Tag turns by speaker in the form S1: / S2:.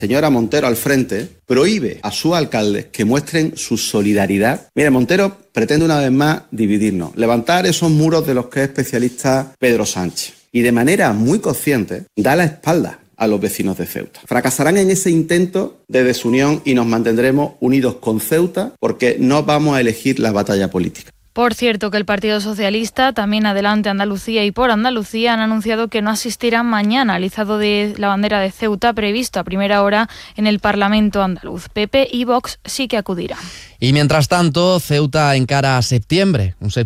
S1: señora Montero al frente, prohíbe a sus alcaldes que muestren su solidaridad. Mire, Montero pretende una vez más dividirnos, levantar esos muros de los que es especialista Pedro Sánchez y de manera muy consciente da la espalda a los vecinos de Ceuta. Fracasarán en ese intento de desunión y nos mantendremos unidos con Ceuta porque no vamos a elegir la batalla política.
S2: Por cierto, que el Partido Socialista, también Adelante Andalucía y Por Andalucía han anunciado que no asistirán mañana al izado de la bandera de Ceuta previsto a primera hora en el Parlamento andaluz. PP y Vox sí que acudirán.
S3: Y mientras tanto, Ceuta encara a septiembre, un